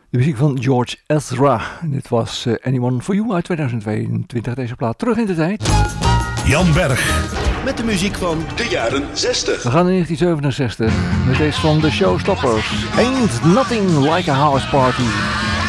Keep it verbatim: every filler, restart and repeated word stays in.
De muziek van George Ezra. Dit was uh, Anyone For You uit tweeduizend tweeëntwintig. Deze plaat terug in de tijd. Jan Berg. Met de muziek van de jaren zestig. We gaan in negentien zevenenzestig met deze van The Showstoppers. Ain't Nothing Like a House Party.